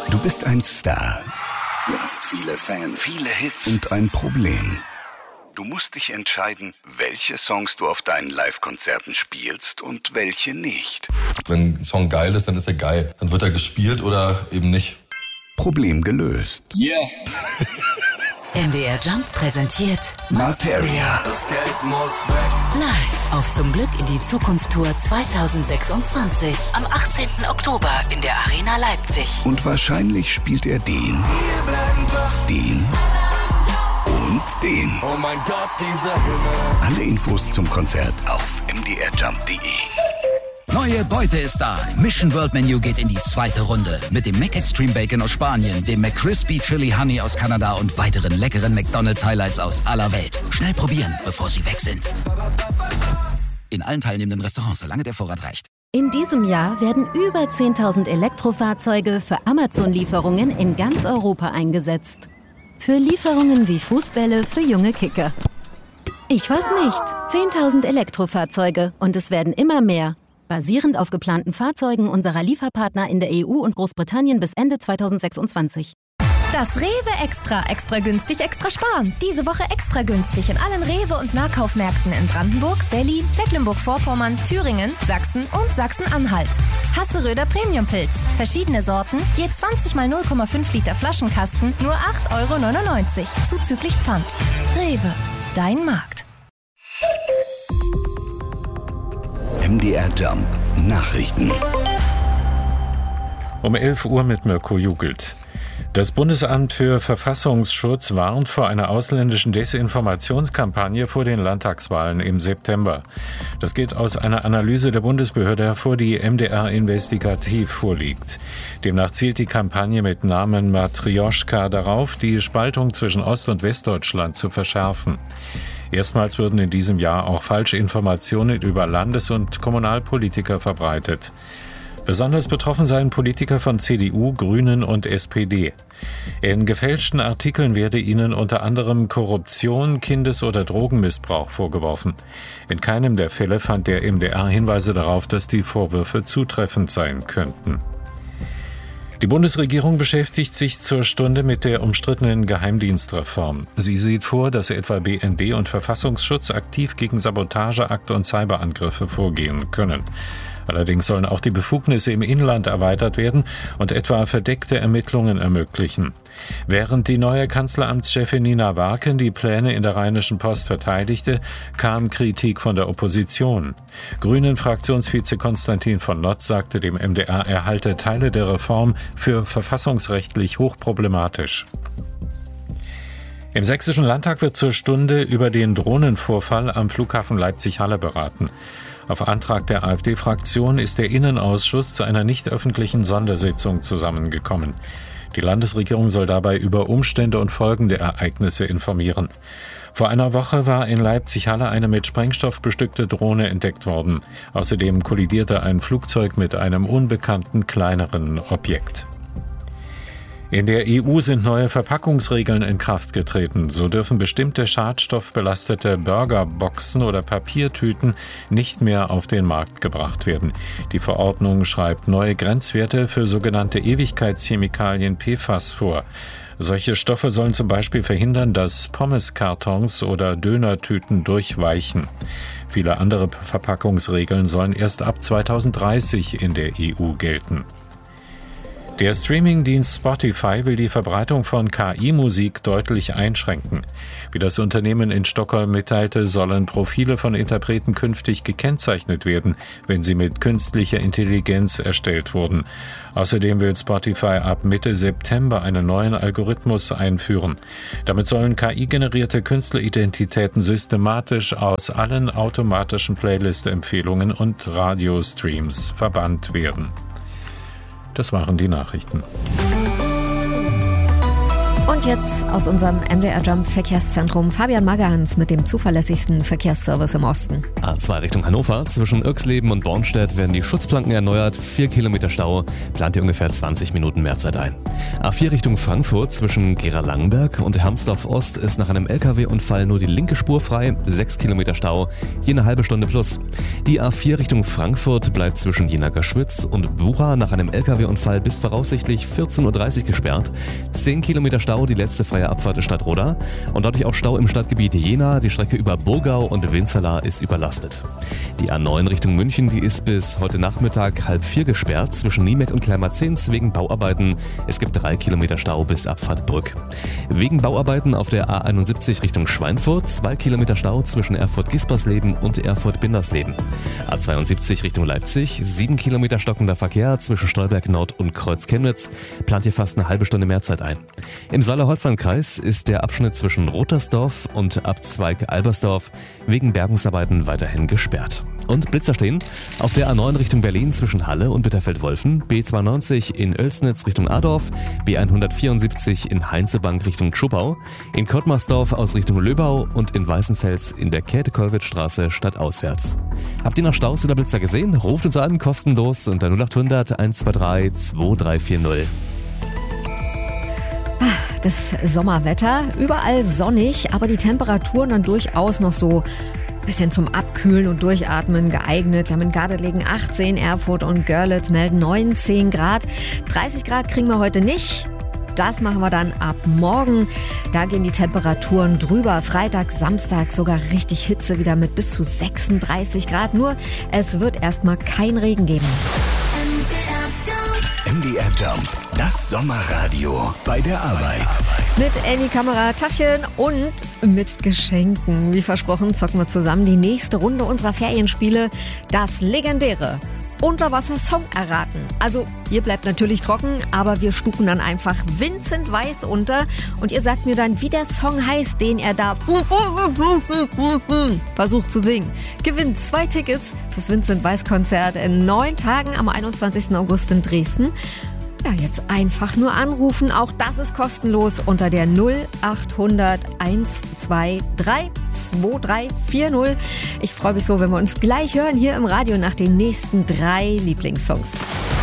Du bist ein Star. Du hast viele Fans, viele Hits und ein Problem. Du musst dich entscheiden, welche Songs du auf deinen Live-Konzerten spielst und welche nicht. Wenn ein Song geil ist, dann ist er geil. Dann wird er gespielt oder eben nicht. Problem gelöst. Yeah. MDR Jump präsentiert Materia. Das Geld muss weg. Live auf Zum Glück in die Zukunft Tour 2026 am 18. Oktober in der Arena Leipzig. Und wahrscheinlich spielt er den und den. Oh mein Gott, dieser Himmel. Alle Infos zum Konzert auf mdrjump.de. Neue Beute ist da. Mission World Menu geht in die zweite Runde. Mit dem Mac Extreme Bacon aus Spanien, dem McCrispy Chili Honey aus Kanada und weiteren leckeren McDonald's Highlights aus aller Welt. Schnell probieren, bevor sie weg sind. In allen teilnehmenden Restaurants, solange der Vorrat reicht. In diesem Jahr werden über 10.000 Elektrofahrzeuge für Amazon-Lieferungen in ganz Europa eingesetzt. Für Lieferungen wie Fußbälle für junge Kicker. Ich weiß nicht. 10.000 Elektrofahrzeuge und es werden immer mehr. Basierend auf geplanten Fahrzeugen unserer Lieferpartner in der EU und Großbritannien bis Ende 2026. Das Rewe Extra. Extra günstig, extra sparen. Diese Woche extra günstig in allen Rewe- und Nahkaufmärkten in Brandenburg, Berlin, Mecklenburg-Vorpommern, Thüringen, Sachsen und Sachsen-Anhalt. Hasseröder Premiumpilz. Verschiedene Sorten, je 20 mal 0,5 Liter Flaschenkasten, nur 8,99 €, zuzüglich Pfand. Rewe, dein Markt. MDR Jump Nachrichten. Um 11 Uhr mit Mirko Jugelt. Das Bundesamt für Verfassungsschutz warnt vor einer ausländischen Desinformationskampagne vor den Landtagswahlen im September. Das geht aus einer Analyse der Bundesbehörde hervor, die MDR investigativ vorliegt. Demnach zielt die Kampagne mit Namen Matrioschka darauf, die Spaltung zwischen Ost- und Westdeutschland zu verschärfen. Erstmals würden in diesem Jahr auch falsche Informationen über Landes- und Kommunalpolitiker verbreitet. Besonders betroffen seien Politiker von CDU, Grünen und SPD. In gefälschten Artikeln werde ihnen unter anderem Korruption, Kindes- oder Drogenmissbrauch vorgeworfen. In keinem der Fälle fand der MDR Hinweise darauf, dass die Vorwürfe zutreffend sein könnten. Die Bundesregierung beschäftigt sich zur Stunde mit der umstrittenen Geheimdienstreform. Sie sieht vor, dass etwa BND und Verfassungsschutz aktiv gegen Sabotageakte und Cyberangriffe vorgehen können. Allerdings sollen auch die Befugnisse im Inland erweitert werden und etwa verdeckte Ermittlungen ermöglichen. Während die neue Kanzleramtschefin Nina Warken die Pläne in der Rheinischen Post verteidigte, kam Kritik von der Opposition. Grünen-Fraktionsvize Konstantin von Notz sagte dem MDR, er halte Teile der Reform für verfassungsrechtlich hochproblematisch. Im Sächsischen Landtag wird zur Stunde über den Drohnenvorfall am Flughafen Leipzig-Halle beraten. Auf Antrag der AfD-Fraktion ist der Innenausschuss zu einer nicht öffentlichen Sondersitzung zusammengekommen. Die Landesregierung soll dabei über Umstände und Folgen der Ereignisse informieren. Vor einer Woche war in Leipzig-Halle eine mit Sprengstoff bestückte Drohne entdeckt worden. Außerdem kollidierte ein Flugzeug mit einem unbekannten kleineren Objekt. In der EU sind neue Verpackungsregeln in Kraft getreten. So dürfen bestimmte schadstoffbelastete Burgerboxen oder Papiertüten nicht mehr auf den Markt gebracht werden. Die Verordnung schreibt neue Grenzwerte für sogenannte Ewigkeitschemikalien PFAS vor. Solche Stoffe sollen zum Beispiel verhindern, dass Pommeskartons oder Dönertüten durchweichen. Viele andere Verpackungsregeln sollen erst ab 2030 in der EU gelten. Der Streamingdienst Spotify will die Verbreitung von KI-Musik deutlich einschränken. Wie das Unternehmen in Stockholm mitteilte, sollen Profile von Interpreten künftig gekennzeichnet werden, wenn sie mit künstlicher Intelligenz erstellt wurden. Außerdem will Spotify ab Mitte September einen neuen Algorithmus einführen. Damit sollen KI-generierte Künstleridentitäten systematisch aus allen automatischen Playlist-Empfehlungen und Radiostreams verbannt werden. Das waren die Nachrichten. Und jetzt aus unserem MDR Jump Verkehrszentrum Fabian Magans mit dem zuverlässigsten Verkehrsservice im Osten. A2 Richtung Hannover. Zwischen Irxleben und Bornstedt werden die Schutzplanken erneuert. 4 Kilometer Stau. Plant ihr ungefähr 20 Minuten Mehrzeit ein. A4 Richtung Frankfurt. Zwischen Gera-Langenberg und Hermsdorf Ost ist nach einem LKW-Unfall nur die linke Spur frei. 6 Kilometer Stau. Je eine halbe Stunde plus. Die A4 Richtung Frankfurt bleibt zwischen Jena-Göschwitz und Bucha nach einem LKW-Unfall bis voraussichtlich 14.30 Uhr gesperrt. 10 Kilometer Stau. Die letzte freie Abfahrt ist Stadtroda und dadurch auch Stau im Stadtgebiet Jena. Die Strecke über Burgau und Winzerla ist überlastet. Die A9 Richtung München, die ist bis heute Nachmittag 3:30 gesperrt zwischen Niemeck und Kleinmarzens wegen Bauarbeiten. Es gibt 3 Kilometer Stau bis Abfahrt Brück. Wegen Bauarbeiten auf der A71 Richtung Schweinfurt 2 Kilometer Stau zwischen Erfurt-Gispersleben und Erfurt-Bindersleben. A72 Richtung Leipzig 7 Kilometer stockender Verkehr zwischen Stolberg Nord und Kreuz-Chemnitz. Plant hier fast eine halbe Stunde Mehrzeit ein. Im Saale-Holstein-Kreis ist der Abschnitt zwischen Rotersdorf und Abzweig Albersdorf wegen Bergungsarbeiten weiterhin gesperrt. Und Blitzer stehen auf der A9 Richtung Berlin zwischen Halle und Bitterfeld-Wolfen, B92 in Oelsnitz Richtung Adorf, B174 in Heinzebank Richtung Tschuppau, in Kottmarsdorf aus Richtung Löbau und in Weißenfels in der Käthe-Kollwitz-Straße stadtauswärts. Habt ihr noch Staus oder Blitzer gesehen? Ruft uns an, kostenlos unter 0800 123 2340. Das Sommerwetter, überall sonnig, aber die Temperaturen dann durchaus noch so ein bisschen zum Abkühlen und Durchatmen geeignet. Wir haben in Gardelegen 18, Erfurt und Görlitz melden 19 Grad. 30 Grad kriegen wir heute nicht. Das machen wir dann ab morgen. Da gehen die Temperaturen drüber. Freitag, Samstag sogar richtig Hitze wieder mit bis zu 36 Grad. Nur es wird erstmal kein Regen geben. MDR Jump, das Sommerradio bei der Arbeit. Mit Annie Kamera, Tachchen und mit Geschenken. Wie versprochen zocken wir zusammen die nächste Runde unserer Ferienspiele. Das legendäre Unterwasser-Song erraten. Also ihr bleibt natürlich trocken, aber wir stufen dann einfach Vincent Weiss unter und ihr sagt mir dann, wie der Song heißt, den er da versucht zu singen. Gewinnt 2 Tickets fürs Vincent Weiss Konzert in 9 Tagen am 21. August in Dresden. Ja, jetzt einfach nur anrufen. Auch das ist kostenlos unter der 0800 123 2340. Ich freue mich so, wenn wir uns gleich hören hier im Radio nach den nächsten 3 Lieblingssongs.